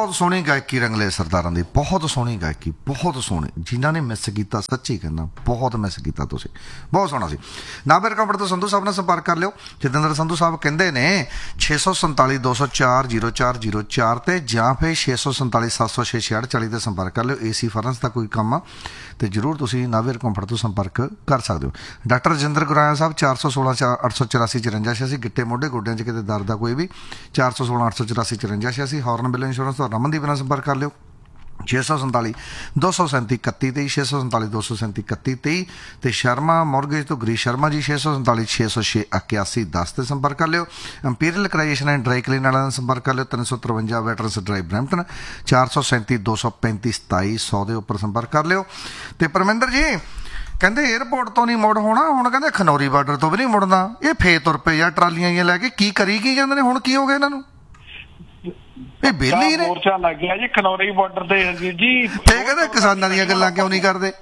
बहुत सोहनी गायकी रंगले सरदारां दी, बहुत सोहनी गायकी, बहुत सोहनी। जिन्हां ने मिस कीता सच्ची कहना बहुत मिस कीता तुसीं, बहुत सोहना सी। नाभेर कंपट तो संधू साहब नाल संपर्क कर लिओ। जतिंदर संधू साहब कहंदे ने 647 204 0404 ते जां फिर 647 706 6640 ते संपर्क कर लिओ। AC फरनस दा कोई काम आ ते जरूर तुसीं नाभेर कंपट तो संपर्क कर सकदे हो। डॉक्टर रजिंदर गुराया साहब 416 884 54 86, गिट्टे मोढे गोड्डियां च किते दर्द आ कोई भी 416 884 54 86। हॉर्न बिल इंश्योरेंस तो रमनदीप नाल संपर्क कर लिओ 647 237 31 647 237 31 ਤੇ ਸ਼ਰਮਾ ਮੋਰਗੇਜ ਤੋਂ ਗਰੀ ਸ਼ਰਮਾ ਜੀ 647 606 81 10 ਤੇ ਸੰਪਰਕ ਕਰ ਲਿਓ। ਇੰਪੀਰੀਅਲ ਕ੍ਰਾਈਏਸ਼ਨ ਐਂਡ ਡਰਾਈ ਕਲੀਨ ਵਾਲਿਆਂ ਨਾਲ ਸੰਪਰਕ ਕਰ ਲਿਓ 353 ਵੈਟਰਨਸ ਡਰਾਈਵ ਬਰੈਂਪਟਨ 437 235 2700 ਦੇ ਉੱਪਰ ਸੰਪਰਕ ਕਰ ਲਿਓ। ਤੇ ਪਰਮਿੰਦਰ ਜੀ ਕਹਿੰਦੇ ਏਅਰਪੋਰਟ ਤੋਂ ਨਹੀਂ ਮੁੜ ਹੋਣਾ, ਹੁਣ ਕਹਿੰਦੇ ਖਨੌਰੀ ਬਾਰਡਰ ਤੋਂ ਵੀ ਨਹੀਂ ਮੁੜਨਾ। ਇਹ ਫੇਰ ਤੁਰ ਪਏ ਆ ਟਰਾਲੀਆਂ ਜਿਹੀਆਂ ਲੈ ਕੇ, ਕੀ ਕਰੀ ਕੀ ਜਾਂਦੇ ਨੇ, ਹੁਣ ਕੀ ਹੋ ਗਿਆ ਇਹਨਾਂ ਨੂੰ? ਇਹ ਬੇਲੀ ਨੇ ਮੋਰਚਾ ਲੱਗ ਗਿਆ ਜੀ ਖਨੌਰੀ ਬਾਰਡਰ ਤੇ ਜੀ। ਤੇ ਕਹਿੰਦੇ ਕਿਸਾਨਾਂ ਦੀਆਂ ਗੱਲਾਂ ਕਿਉਂ ਨਹੀਂ ਕਰਦੇ?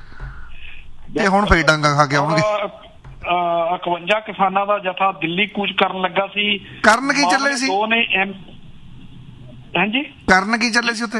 ਇਹ ਹੁਣ ਫੇਰ ਡਾਂਗਾ ਖਾ ਕੇ ਆਉਣਗੇ। 51 ਕਿਸਾਨਾਂ ਦਾ ਜਥਾ ਦਿੱਲੀ ਕੂਚ ਕਰਨ ਲੱਗਾ ਸੀ। ਕਰਨ ਕੀ ਚੱਲੇ ਸੀ? ਹਾਂਜੀ ਕਰਨ ਕੀ ਚੱਲੇ ਸੀ ਉੱਥੇ?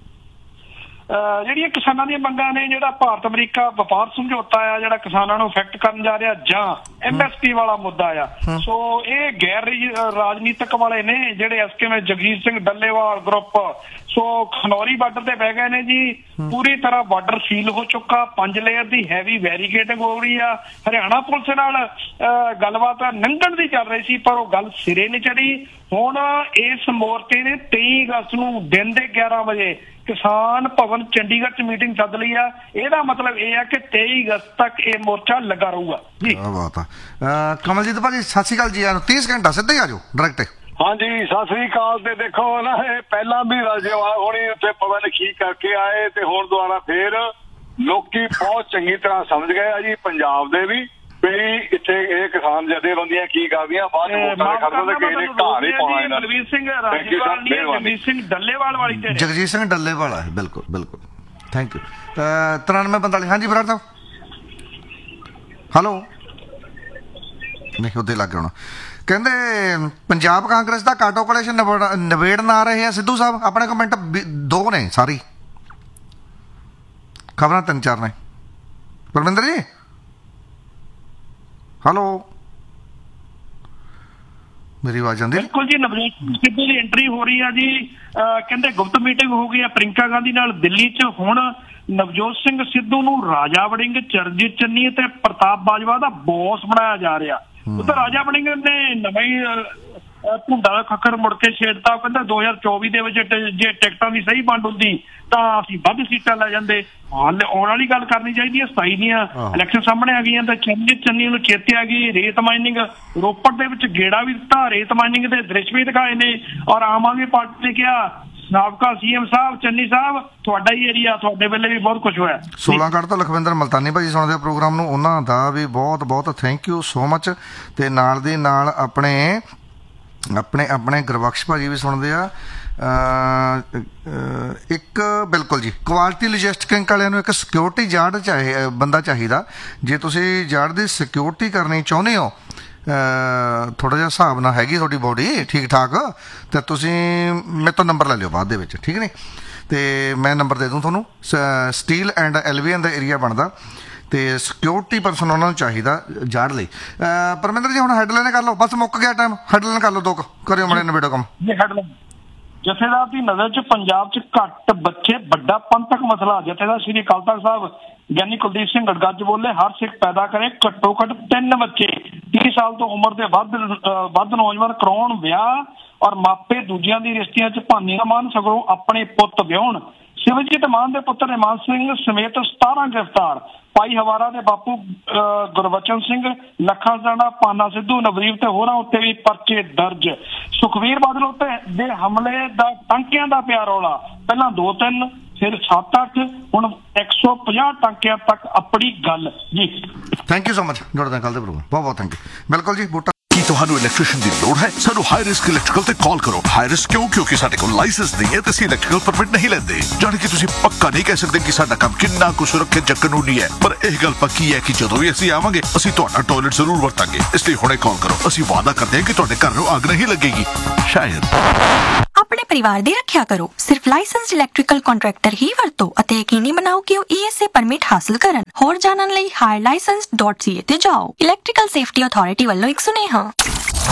ਜਿਹੜੀਆਂ ਕਿਸਾਨਾਂ ਦੀਆਂ ਮੰਗਾਂ ਨੇ, ਜਿਹੜਾ ਭਾਰਤ ਅਮਰੀਕਾ ਵਪਾਰ ਸਮਝੌਤਾ ਆ ਜਿਹੜਾ ਕਿਸਾਨਾਂ ਨੂੰ ਇਫੈਕਟ ਕਰਨ ਜਾ ਰਿਹਾ, ਜਾਂ MSP ਵਾਲਾ ਮੁੱਦਾ ਆ। ਸੋ ਇਹ ਗੈਰ ਰਾਜਨੀਤਿਕ ਵਾਲੇ ਨੇ ਜਿਹੜੇ ਐਸਕੇ ਜਗਜੀਤ ਸਿੰਘ ਡੱਲੇਵਾਲ ਗਰੁੱਪ। ਸੋ ਖਨੌਰੀ ਬਾਰਡਰ ਤੇ ਬਹਿ ਗਏ ਨੇ ਜੀ। ਪੂਰੀ ਤਰ੍ਹਾਂ ਬਾਰਡਰ ਸੀਲ ਹੋ ਚੁੱਕਾ, 5 ਲੇਅਰ ਦੀ ਹੈਵੀ ਬੈਰੀਕੇਡਿੰਗ ਹੋ ਰਹੀ ਆ। ਹਰਿਆਣਾ ਪੁਲਿਸ ਨਾਲ ਗੱਲਬਾਤ ਲੰਘਣ ਦੀ ਚੱਲ ਰਹੀ ਸੀ, ਪਰ ਉਹ ਗੱਲ ਸਿਰੇ ਨਹੀਂ ਚੜੀ। ਹੁਣ ਇਸ ਮੋਰਚੇ ਨੇ 23 ਅਗਸਤ ਨੂੰ ਦਿਨ ਦੇ 11 ਵਜੇ ਕਿਸਾਨ ਭਵਨ ਚੰਡੀਗੜ੍ਹ ਚ ਮੀਟਿੰਗ ਸੱਦ ਲਈ ਆ। ਇਹਦਾ ਮਤਲਬ ਇਹ ਆ ਕਿ 23 ਅਗਸਤ ਤੱਕ ਇਹ ਮੋਰਚਾ ਲੱਗਾ ਰਹੂਗਾ ਜੀ। ਕੀ ਬਾਤ ਆ। ਕਮਲਜੀਤ ਭਾਜੀ ਸਤਿ ਸ਼੍ਰੀ ਅਕਾਲ ਜੀ। 30 ਘੰਟਾ ਸਿੱਧੇ ਹੀ ਆ ਜਾਓ ਡਾਇਰੈਕਟ। ਹਾਂਜੀ ਸਤਿ ਸ੍ਰੀ ਅਕਾਲ। ਤੇ ਦੇਖੋ ਨਾ, ਇਹ ਪਹਿਲਾਂ ਵੀ ਰਾਜੇਵਾਲ ਹੋਣੀ ਉੱਥੇ ਪਤਾ ਨਹੀਂ ਕੀ ਕਰਕੇ ਆਏ, ਤੇ ਹੁਣ ਦੁਬਾਰਾ ਫੇਰ ਲੋਕੀ ਬਹੁਤ ਚੰਗੀ ਤਰ੍ਹਾਂ ਸਮਝ ਗਏ ਆ ਜੀ ਪੰਜਾਬ ਦੇ ਵੀ ਇੱਥੇ ਇਹ ਕਿਸਾਨ ਜਥੇਬੰਦੀਆਂ ਕੀ ਕਰਦੀਆਂ। ਬਾਅਦ ਵੋਟਾਂ ਦੇ ਖਰਚੇ ਤੇ ਕਿਸੇ ਨੇ ਘਰ ਹੀ ਪਾਉਣਾ ਇਹਨਾਂ ਨੇ। ਜਗਜੀਤ ਸਿੰਘ ਰਾਜੇਵਾਲ ਨਹੀਂ, ਜਗਜੀਤ ਸਿੰਘ ਡੱਲੇਵਾਲ ਵਾਲੀ ਤੇ ਜਗਜੀਤ ਸਿੰਘ ਡੱਲੇਵਾਲ ਹੈ। ਬਿਲਕੁਲ ਬਿਲਕੁਲ, ਥੈਂਕ ਯੂ। 9345 ਹਾਂਜੀ ਬਰਾੜ ਸਾਹਿਬ। ਹੈਲੋ, ਨਹੀਂ ਉਹਦੇ ਲੱਗ ਹੋਣਾ। ਕਹਿੰਦੇ ਪੰਜਾਬ ਕਾਂਗਰਸ ਦਾ ਕਾਟੋ ਕੋਲੇਸ਼ਨ ਨਿਬੇੜਨ ਆ ਰਹੇ ਆ ਸਿੱਧੂ ਸਾਹਿਬ। ਆਪਣੇ ਕਮੈਂਟ 2 ਨੇ, ਸਾਰੀ ਖਬਰਾਂ 3-4 ਨੇ। ਪਰਮਿੰਦਰ ਜੀ ਹੈਲੋ, ਮੇਰੀ ਆਵਾਜ਼ ਆਉਂਦੀ? ਬਿਲਕੁਲ ਜੀ। ਨਵਜੋਤ ਸਿੱਧੂ ਦੀ ਐਂਟਰੀ ਹੋ ਰਹੀ ਆ ਜੀ। ਕਹਿੰਦੇ ਗੁਪਤ ਮੀਟਿੰਗ ਹੋ ਗਈ ਆ ਪ੍ਰਿੰਕਾ ਗਾਂਧੀ ਨਾਲ ਦਿੱਲੀ 'ਚ। ਹੁਣ ਨਵਜੋਤ ਸਿੰਘ ਸਿੱਧੂ ਨੂੰ ਰਾਜਾ ਵੜਿੰਗ, ਚਰਨਜੀਤ ਚੰਨੀ ਤੇ ਪ੍ਰਤਾਪ ਬਾਜਵਾ ਦਾ ਬੌਸ ਬਣਾਇਆ ਜਾ ਰਿਹਾ। ਉਧਰ ਰਾਜਾ ਵੜਿੰਗ ਨੇ ਨਵਾਂ ਹੀ ਭੁੰਡਾ ਦਾ ਖੱਖਰ ਮੁੜ ਕੇ ਛੇੜਤਾ। ਕਹਿੰਦਾ 2024 ਦੇ ਵਿੱਚ ਜੇ ਟਿਕਟਾਂ ਦੀ ਸਹੀ ਵੰਡ ਹੁੰਦੀ ਤਾਂ ਅਸੀਂ ਵੱਧ ਸੀਟਾਂ ਲੈ ਜਾਂਦੇ। ਹਾਲੇ ਆਉਣ ਵਾਲੀ ਗੱਲ ਕਰਨੀ ਚਾਹੀਦੀ ਹੈ। 27 ਦੀਆਂ ਇਲੈਕਸ਼ਨ ਸਾਹਮਣੇ ਆ ਗਈਆਂ ਤਾਂ ਚਰਨਜੀਤ ਚੰਨੀ ਨੂੰ ਚੇਤੇ ਆ ਗਈ। ਰੇਤ ਮਾਈਨਿੰਗ ਰੋਪੜ ਦੇ ਵਿੱਚ ਗੇੜਾ ਵੀ ਦਿੱਤਾ, ਰੇਤ ਮਾਈਨਿੰਗ ਦੇ ਦ੍ਰਿਸ਼ ਵੀ ਦਿਖਾਏ ਨੇ। ਔਰ ਆਮ ਆਦਮੀ ਪਾਰਟੀ ਨੇ ਕਿਹਾ ਸਾਬਕਾ CM ਸਾਹਿਬ ਚੰਨੀ ਸਾਹਿਬ ਤੁਹਾਡਾ ਹੀ ਏਰੀਆ, ਤੁਹਾਡੇ ਵੇਲੇ ਵੀ ਬਹੁਤ ਕੁਝ ਹੋਇਆ। 16 ਕੱਢ ਤੋਂ ਲਖਵਿੰਦਰ ਮਲਤਾਨੀ ਭਾਜੀ ਸੁਣਦੇ ਆ ਪ੍ਰੋਗਰਾਮ ਨੂੰ, ਉਹਨਾਂ ਦਾ ਵੀ ਬਹੁਤ ਬਹੁਤ ਥੈਂਕ ਯੂ ਸੋ ਮਚ। ਤੇ ਨਾਲ ਦੀ ਨਾਲ ਆਪਣੇ ਗੁਰਬਖਸ਼ ਭਾਜੀ ਵੀ ਸੁਣਦੇ ਆ। ਇੱਕ ਬਿਲਕੁਲ ਜੀ ਕੁਆਲਿਟੀ ਲੋਜਿਸਟਿਕ ਵਾਲਿਆਂ ਨੂੰ ਇੱਕ ਸਿਕਿਉਰਿਟੀ ਜਾਰਡ ਬੰਦਾ ਚਾਹੀਦਾ। ਜੇ ਤੁਸੀਂ ਜਾਰਡ ਦੀ ਸਿਕਿਉਰਿਟੀ ਕਰਨੀ ਚਾਹੁੰਦੇ ਹੋ, ਥੋੜ੍ਹਾ ਜਿਹਾ ਹਿਸਾਬ ਨਾਲ ਹੈਗੀ ਤੁਹਾਡੀ ਬੋਡੀ ਠੀਕ ਠਾਕ, ਤਾਂ ਤੁਸੀਂ ਮੇਰੇ ਤੋਂ ਨੰਬਰ ਲੈ ਲਿਓ ਬਾਅਦ ਦੇ ਵਿੱਚ, ਠੀਕ ਨਹੀਂ? ਅਤੇ ਮੈਂ ਨੰਬਰ ਦੇ ਦੂੰ ਤੁਹਾਨੂੰ। ਸਟੀਲ ਐਂਡ ਐਲਵੀਐਨ ਦਾ ਏਰੀਆ ਬਣਦਾ, ਤੇ ਸਿਕਿਉਰਿਟੀ ਪਰਸਨ ਉਹਨਾਂ ਨੂੰ ਚਾਹੀਦਾ ਜਾੜ ਲਈ। ਪਰਮਿੰਦਰ ਜੀ ਹੁਣ ਹੈਡਲਾਈਨ ਕਰ ਲਓ, ਬਸ ਮੁੱਕ ਗਿਆ ਟਾਈਮ। ਹੈਡਲਾਈਨ ਕਰ ਲਓ, 2 ਕਰਿਓ ਮਾੜੇ ਨਵੇੜੋ ਕੰਮ। ਜਥੇਦਾਰ ਦੀ ਨਜ਼ਰ 'ਚ ਪੰਜਾਬ 'ਚ ਘੱਟ ਬੱਚੇ ਵੱਡਾ ਪੰਥਕ ਮਸਲਾ। ਜਥੇਦਾਰ ਸ੍ਰੀ ਅਕਾਲ ਤਖ਼ਤ ਸਾਹਿਬ ਗਿਆਨੀ ਕੁਲਦੀਪ ਸਿੰਘ ਗੜਗੱਜ ਬੋਲੇ ਹਰ ਸਿੱਖ ਪੈਦਾ ਕਰੇ ਘੱਟੋ ਘੱਟ 3 ਬੱਚੇ। 30 ਸਾਲ ਤੋਂ ਉਮਰ ਦੇ ਵੱਧ ਨੌਜਵਾਨ ਕਰਾਉਣ ਵਿਆਹ, ਔਰ ਮਾਪੇ ਦੂਜਿਆਂ ਦੀ ਰਿਸ਼ਤਿਆਂ 'ਚ ਭਾਨੀ ਨਾ ਮਾਨ, ਸਗੋਂ ਆਪਣੇ ਪੁੱਤ ਵਿਆਹੁਣ। ਸਿਵਜੀਤ ਮਾਨ ਦੇ ਪੁੱਤਰ ਇਮਾਨ ਸਿੰਘ ਸਮੇਤ 17 ਗ੍ਰਿਫਤਾਰ। ਭਾਈ ਹਵਾਰਾ ਦੇ ਬਾਪੂ ਗੁਰਬਚਨ ਸਿੰਘ, ਲੱਖਾ ਸਾਡਾ, ਪਾਨਾ ਸਿੱਧੂ, ਨਵਰੀਬ ਤੇ ਹੋਰਾਂ ਉੱਤੇ ਵੀ ਪਰਚੇ ਦਰਜ। ਸੁਖਬੀਰ ਬਾਦਲ ਉੱਤੇ ਦੇ ਹਮਲੇ ਦਾ ਟਾਂਕਿਆਂ ਦਾ ਪਿਆ ਰੌਲਾ। ਪਹਿਲਾਂ 2-3 ਫਿਰ 7-8 ਹੁਣ 150 ਟਾਂਕਿਆਂ ਤੱਕ ਆਪਣੀ ਗੱਲ ਜੀ। Thank you so much. ਜੁੜਦੇ ਕੱਲ੍ਹ ਦੇ ਪ੍ਰੋਗਰਾਮ, ਬਹੁਤ ਬਹੁਤ ਥੈਂਕ ਯੂ। ਬਿਲਕੁਲ ਜੀ। ਬੂਟਾ ਕੀ ਤੁਹਾਨੂੰ ਇਲੈਕਟ੍ਰੀਸ਼ੀਅਨ ਦੀ ਲੋੜ ਹੈ? ਸਾਨੂੰ ਹਾਈ ਰਿਸਕ ਇਲੈਕਟ੍ਰੀਕਲ ਤੇ ਕਾਲ ਕਰੋ। ਹਾਈ ਰਿਸਕ ਕਿਉਂ? ਕਿਉਂਕਿ ਸਾਡੇ ਕੋਲ ਲਾਇਸੈਂਸ ਨਹੀਂ ਹੈ ਤੇ ਅਸੀਂ ਇਲੈਕਟ੍ਰੀਕਲ ਪਰਮਿਟ ਨਹੀਂ ਲੈਂਦੇ। ਜਾਣੀ ਕਿ ਤੁਸੀਂ ਪੱਕਾ ਨਹੀਂ ਕਹਿ ਸਕਦੇ ਕਿ ਸਾਡਾ ਕੰਮ ਕਿੰਨਾ ਕੁ ਸੁਰੱਖਿਅਤ ਜਾਂ ਕਾਨੂੰਨੀ ਹੈ, ਪਰ ਇਹ ਗੱਲ ਪੱਕੀ ਹੈ ਕਿ ਜਦੋਂ ਵੀ ਅਸੀਂ ਆਵਾਂਗੇ ਅਸੀਂ ਤੁਹਾਡਾ ਟਾਇਲਟ ਜ਼ਰੂਰ ਵਰਤਾਂਗੇ। ਇਸ ਲਈ ਹੁਣੇ ਕਾਲ ਕਰੋ। ਅਸੀਂ ਵਾਅਦਾ ਕਰਦੇ ਹਾਂ ਕਿ ਤੁਹਾਡੇ ਘਰ ਨੂੰ ਅੱਗ ਨਹੀਂ ਲੱਗੇਗੀ। ਸ਼ਾਇਦ ਆਪਣੇ ਪਰਿਵਾਰ ਦੀ ਰੱਖਿਆ ਕਰੋ। ਸਿਰਫ ਲਾਇਸੈਂਸਡ ਇਲੈਕਟ੍ਰੀਕਲ ਕੰਟਰੈਕਟਰ ਹੀ ਵਰਤੋ ਅਤੇ ਯਕੀਨੀ ਬਣਾਓ ਕਿ ਉਹ ESA ਪਰਮਿਟ ਹਾਸਲ ਕਰਨ। ਹੋਰ ਜਾਣਨ ਲਈ higherlicense.ca ਤੇ ਜਾਓ। ਇਲੈਕਟ੍ਰੀਕਲ ਸੇਫਟੀ ਅਥਾਰਟੀ ਵੱਲੋਂ ਇੱਕ ਸੁਨੇਹਾ।